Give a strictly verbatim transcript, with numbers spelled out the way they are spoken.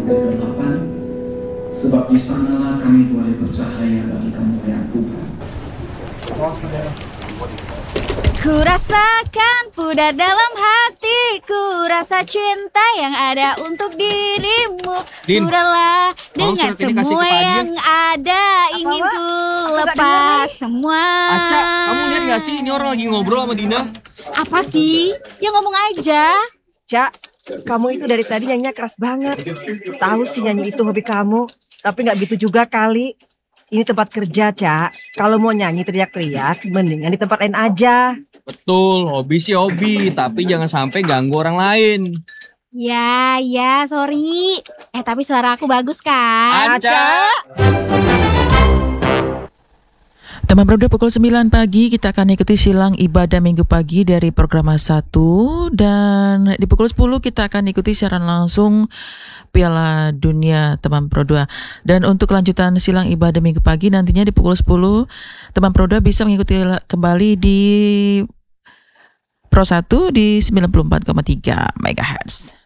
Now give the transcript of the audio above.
kegelapan, sebab di sanalah kami boleh bercahaya bagi kemuliaan Tuhan. Ku rasakan pudar dalam hatiku, rasa cinta yang ada untuk dirimu. Din, Ku rela tolong dengan surat ini kasih semua ke Pak Adi. yang ada. Ingin Wak? ku Aku nggak lepas dengar, semua. Aca, kamu lihat gak sih ini orang lagi ngobrol sama Dina? Apa sih? Ya ngomong aja. Cak, kamu itu dari tadi nyanyinya keras banget. Tahu sih nyanyi itu hobi kamu, tapi nggak gitu juga kali. Ini tempat kerja, Cak. Kalau mau nyanyi teriak-teriak, mendingan di tempat lain aja. Betul, hobi sih hobi, tapi jangan sampai ganggu orang lain. Ya, ya, sorry. Eh, tapi suara aku bagus kan? Aca! Teman Proda pukul sembilan pagi kita akan ikuti silang ibadah minggu pagi dari program satu, dan di pukul sepuluh kita akan ikuti siaran langsung Piala Dunia teman Proda. Dan untuk kelanjutan silang ibadah minggu pagi nantinya di pukul sepuluh teman Proda bisa mengikuti kembali di Pro satu di sembilan puluh empat koma tiga megahertz.